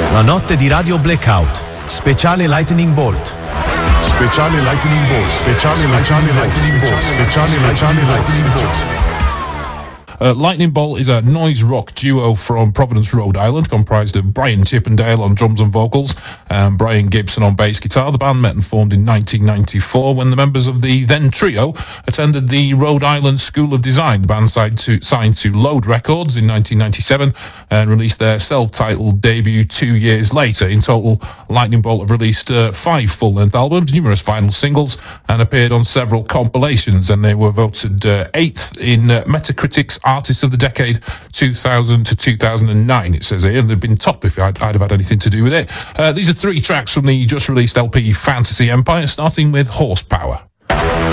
La notte di Radio Blackout. Speciale Lightning Bolt. Speciale Lightning Bolt. Speciale Lightning Bolt. Speciale Lightning Bolt. Lightning Bolt is a noise rock duo from Providence, Rhode Island, comprised of Brian Chippendale on drums and vocals, and Brian Gibson on bass guitar. The band met and formed in 1994 when the members of the then trio attended the Rhode Island School of Design. The band signed to Load Records in 1997 and released their self-titled debut 2 years later. In total, Lightning Bolt have released 5 full-length albums, numerous vinyl singles, and appeared on several compilations, and they were voted 8th in Metacritic's Artists of the Decade 2000 to 2009, it says here, and they've been top if I'd have had anything to do with it. These are 3 tracks from the just released LP Fantasy Empire, starting with Horsepower.